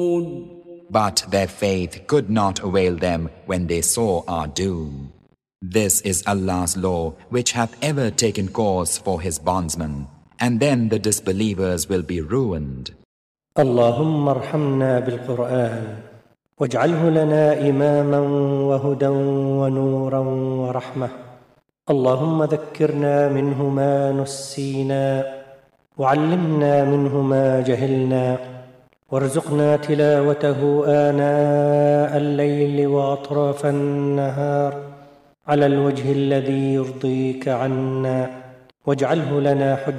But their faith could not avail them when they saw our doom. This is Allah's law which hath ever taken course for his bondsmen, and then the disbelievers will be ruined. اللهم ارحمنا بالقرآن واجعله لنا إماما وهدى ونورا ورحمة. اللهم ذكرنا منه ما نسينا وعلمنا منه ما جهلنا وارزقنا تلاوته آناء الليل وأطراف النهار على الوجه الذي يرضيك عنا واجعله لنا حجة